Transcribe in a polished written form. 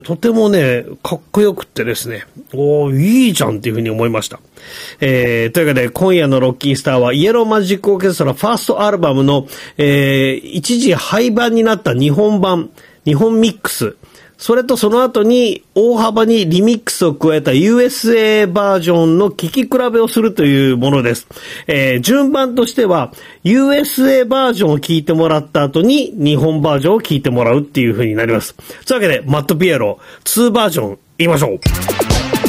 とてもね、かっこよくってですね、いいじゃんっていうふうに思いました。というわけで、今夜のロッキンスターは、イエローマジックオーケストラファーストアルバムの、一時廃盤になった日本ミックス、それとその後に大幅にリミックスを加えた USA バージョンの聴き比べをするというものです。順番としては USA バージョンを聴いてもらった後に日本バージョンを聴いてもらうっていう風になります。というわけでマットピエロ2バージョン言いましょう。